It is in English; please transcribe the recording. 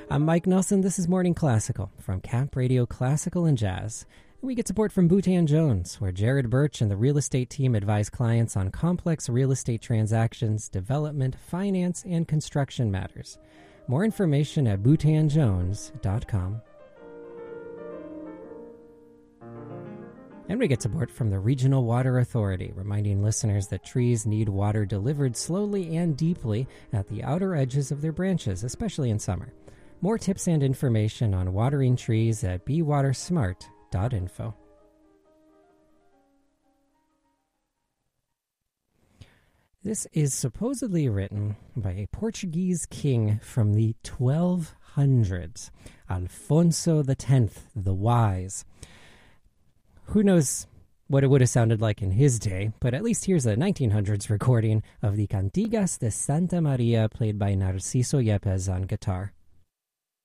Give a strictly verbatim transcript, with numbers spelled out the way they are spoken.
I'm Mike Nelson. This is Morning Classical from Camp Radio Classical and Jazz. We get support from Boutan Jones, where Jared Birch and the real estate team advise clients on complex real estate transactions, development, finance, and construction matters. More information at boutan jones dot com. And we get support from the Regional Water Authority, reminding listeners that trees need water delivered slowly and deeply at the outer edges of their branches, especially in summer. More tips and information on watering trees at be water smart dot info. This is supposedly written by a Portuguese king from the twelve hundreds, Alfonso the Tenth, the Wise. Who knows what it would have sounded like in his day, but at least here's a nineteen hundreds recording of the Cantigas de Santa Maria played by Narciso Yepes on guitar.